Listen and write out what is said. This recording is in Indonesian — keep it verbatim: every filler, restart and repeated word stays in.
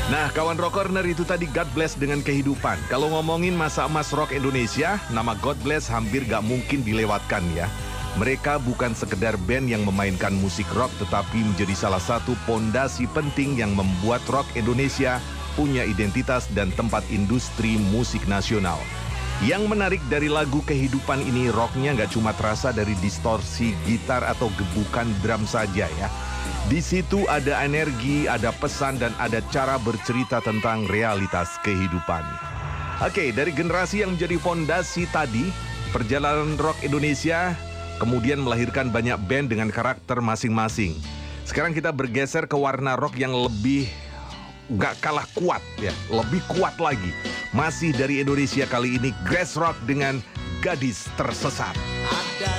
Nah, kawan Rock Corner, itu tadi God Bless dengan Kehidupan. Kalau ngomongin masa emas rock Indonesia, nama God Bless hampir gak mungkin dilewatkan ya. Mereka bukan sekedar band yang memainkan musik rock, tetapi menjadi salah satu pondasi penting yang membuat rock Indonesia punya identitas dan tempat industri musik nasional. Yang menarik dari lagu Kehidupan ini, rocknya gak cuma terasa dari distorsi gitar atau gebukan drum saja ya. Di situ ada energi, ada pesan, dan ada cara bercerita tentang realitas kehidupan. Oke, dari generasi yang menjadi fondasi tadi, perjalanan rock Indonesia kemudian melahirkan banyak band dengan karakter masing-masing. Sekarang kita bergeser ke warna rock yang lebih gak kalah kuat ya, lebih kuat lagi. Masih dari Indonesia kali ini, Grass Rock dengan Gadis Tersesat. Ada